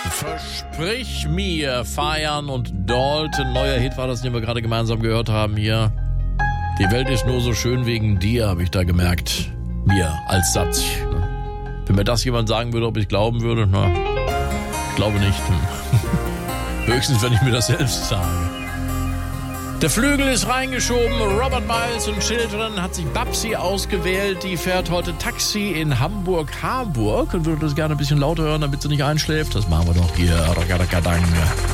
Versprich mir, Feiern und Dalton, neuer Hit war das, den wir gerade gemeinsam gehört haben hier. Die Welt ist nur so schön wegen dir, habe ich da gemerkt. Mir als Satz. Wenn mir das jemand sagen würde, ob ich glauben würde, na, ich glaube nicht. Höchstens, wenn ich mir das selbst sage. Der Flügel ist reingeschoben, Robert Miles und Children hat sich Babsi ausgewählt, die fährt heute Taxi in Hamburg-Harburg und würde das gerne ein bisschen lauter hören, damit sie nicht einschläft. Das machen wir doch hier.